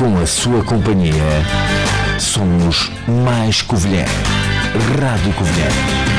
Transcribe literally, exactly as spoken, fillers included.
com a sua companhia, somos mais Covilhã. Rádio Covilhã.